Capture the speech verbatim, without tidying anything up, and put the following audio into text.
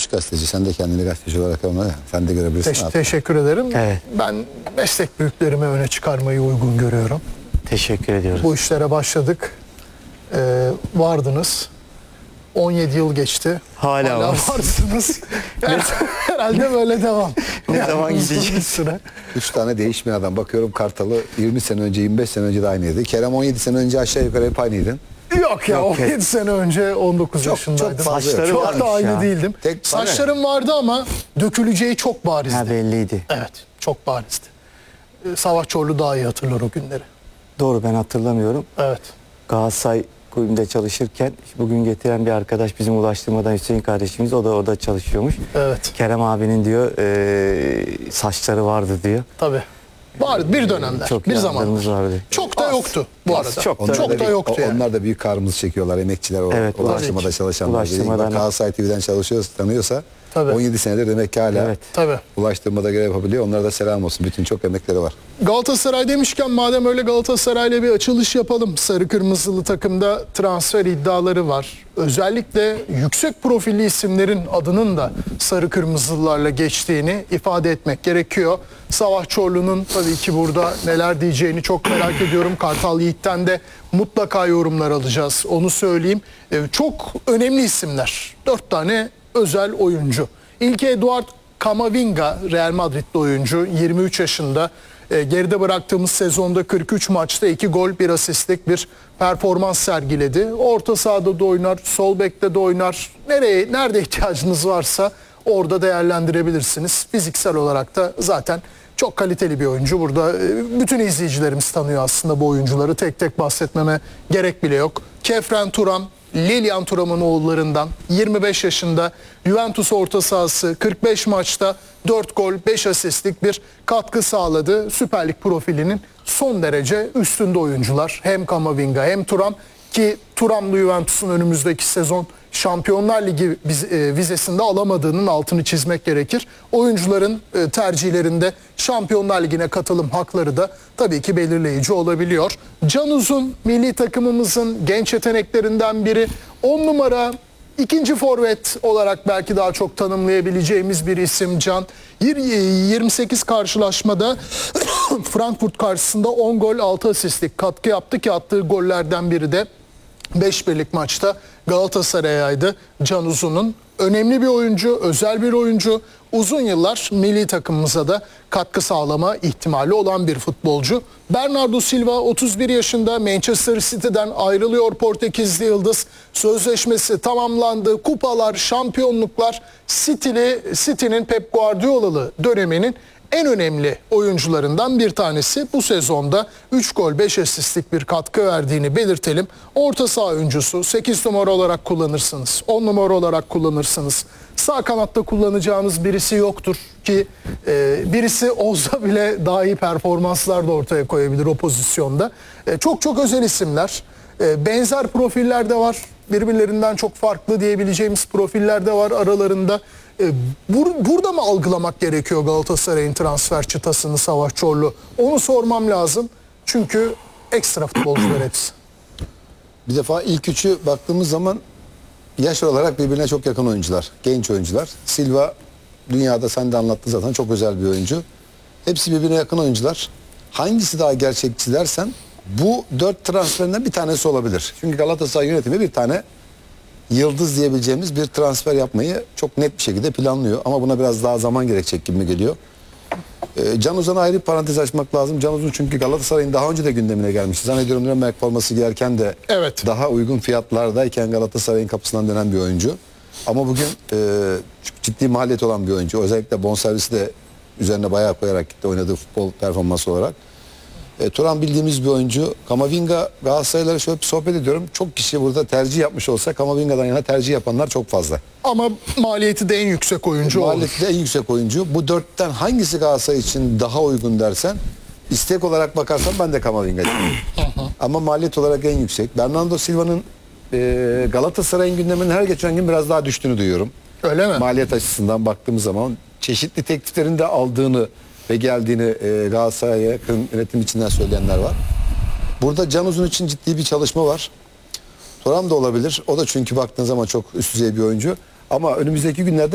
Genç gazeteci. Sen de kendini gazeteci olarak alma. Sen de görebilirsin. Teş teşekkür ederim. Evet. Ben meslek büyüklerimi öne çıkarmayı uygun görüyorum. Teşekkür ediyoruz. Bu işlere başladık. Ee, vardınız. on yedi yıl geçti. Hala, Hala var. varsınız. Herhalde böyle devam. Ne Yani zaman uzun bir gideceğiz? süre. Üç tane değişmeyen adam. Bakıyorum Kartal'ı yirmi sene önce, yirmi beş sene önce de aynıydı. Kerem on yedi sene önce aşağı yukarı hep aynıydın. Yok ya, Yok, on yedi sene önce on dokuz Çok- yaşındaydım. çok fazla yok. Çok Saçları da varmış aynı ya. değildim. Tek- Saçlarım vardı ama döküleceği çok barizdi. Ha, belliydi. Evet, çok barizdi. Ee, Savaş Çorlu daha iyi hatırlar o günleri. Doğru, ben hatırlamıyorum. Evet. Galatasaray kulübünde çalışırken bugün getiren bir arkadaş, bizim Ulaştırma'dan Hüseyin kardeşimiz, o da orada çalışıyormuş. Evet. Kerem abinin diyor e, saçları vardı diyor. Tabii. Vardı bir dönemler, Çok bir iyi zamanlar. anılarımız vardı. Çok da yoktu bu arada. Çok da- Çok, Onlar da bir- yoktu o- yani. Onlar da büyük karımızı çekiyorlar. Emekçiler o Evet, ulaştırmada tabii ki. çalışanlar. Ulaştırmadan- Bak, Galatasaray T V'den çalışıyor, tanıyorsa Tabii. on yedi senedir demek ki hala Evet. Tabii. ulaştırmada görev yapabiliyor. Onlara da selam olsun. Bütün çok emekleri var. Galatasaray demişken madem öyle Galatasaray'la bir açılış yapalım. Sarı kırmızılı takımda transfer iddiaları var. Özellikle yüksek profilli isimlerin adının da sarı kırmızılılarla geçtiğini ifade etmek gerekiyor. Savaş Çorlu'nun tabii ki burada neler diyeceğini çok merak ediyorum. Kartal Yiğit'ten de mutlaka yorumlar alacağız. Onu söyleyeyim. Ee, çok önemli isimler. Dört tane özel oyuncu. İlki Eduard Camavinga, Real Madrid'li oyuncu, yirmi üç yaşında. E, geride bıraktığımız sezonda kırk üç maçta iki gol, bir asistlik bir performans sergiledi. Orta sahada da oynar, sol bekte de oynar. Nereye, nerede ihtiyacınız varsa orada değerlendirebilirsiniz. Fiziksel olarak da zaten çok kaliteli bir oyuncu. Burada e, bütün izleyicilerimiz tanıyor aslında bu oyuncuları. Tek tek bahsetmeme gerek bile yok. Kefren Turam, Lilian Thuram'ın oğullarından, yirmi beş yaşında, Juventus orta sahası, kırk beş maçta dört gol, beş asistlik bir katkı sağladı. Süper Lig profilinin son derece üstünde oyuncular. Hem Camavinga hem Thuram, ki Thuram'lı Juventus'un önümüzdeki sezon Şampiyonlar Ligi viz- e, vizesinde alamadığının altını çizmek gerekir. Oyuncuların e, tercihlerinde Şampiyonlar Ligi'ne katılım hakları da tabii ki belirleyici olabiliyor. Can Uzun milli takımımızın genç yeteneklerinden biri. on numara ikinci forvet olarak belki daha çok tanımlayabileceğimiz bir isim Can. Yir- yirmi sekiz karşılaşmada Frankfurt karşısında on gol, altı asistlik katkı yaptı ki attığı gollerden biri de beş birlik maçta Galatasaray'aydı. Can Uzun'un önemli bir oyuncu, özel bir oyuncu. Uzun yıllar milli takımımıza da katkı sağlama ihtimali olan bir futbolcu. Bernardo Silva otuz bir yaşında, Manchester City'den ayrılıyor Portekizli yıldız. Sözleşmesi tamamlandı. Kupalar, şampiyonluklar. City'li, City'nin Pep Guardiola'lı döneminin en önemli oyuncularından bir tanesi. Bu sezonda üç gol, beş asistlik bir katkı verdiğini belirtelim. Orta saha oyuncusu, sekiz numara olarak kullanırsınız, on numara olarak kullanırsınız. Sağ kanatta kullanacağınız birisi yoktur ki e, birisi olsa bile daha iyi performanslar da ortaya koyabilir o pozisyonda. E, çok çok özel isimler. E, benzer profiller de var. Birbirlerinden çok farklı diyebileceğimiz profiller de var aralarında. E, bur- burada mı algılamak gerekiyor Galatasaray'ın transfer çıtasını Savaş Çorlu? Onu sormam lazım. Çünkü ekstra futbolcular hepsi. Bir defa ilk üçü baktığımız zaman yaş olarak birbirine çok yakın oyuncular. Genç oyuncular. Silva dünyada, sen de anlattın zaten, çok özel bir oyuncu. Hepsi birbirine yakın oyuncular. Hangisi daha gerçekçi dersen bu dört transferinden bir tanesi olabilir. Çünkü Galatasaray yönetimi bir tane yıldız diyebileceğimiz bir transfer yapmayı çok net bir şekilde planlıyor. Ama buna biraz daha zaman gerekecek gibi geliyor. Ee, Can Uzan'a ayrı bir parantez açmak lazım. Can Uzun çünkü Galatasaray'ın daha önce de gündemine gelmişti. Zannediyorum Nürnberg forması giyerken de Evet. daha uygun fiyatlardayken Galatasaray'ın kapısından dönen bir oyuncu. Ama bugün e, çok ciddi maliyet olan bir oyuncu. Özellikle bonservisi de üzerine bayağı koyarak gitti oynadığı futbol performansı olarak. E, Thuram bildiğimiz bir oyuncu. Camavinga, Galatasaray'la şöyle bir sohbet ediyorum. Çok kişi burada tercih yapmış olsa Camavinga'dan yana tercih yapanlar çok fazla. Ama maliyeti de en yüksek oyuncu olur. Maliyeti de en yüksek oyuncu. Bu dörtten hangisi Galatasaray için daha uygun dersen, istek olarak bakarsan ben de Camavinga diyorum. Ama maliyet olarak en yüksek. Bernardo Silva'nın e, Galatasaray'ın gündeminin her geçen gün biraz daha düştüğünü duyuyorum. Öyle mi? Maliyet açısından baktığımız zaman çeşitli tekliflerin de aldığını ve geldiğini e, Galatasaray'a yakın yönetim içinden söyleyenler var. Burada Can Uzun için ciddi bir çalışma var. Thuram da olabilir. O da çünkü baktığın zaman çok üst düzey bir oyuncu. Ama önümüzdeki günlerde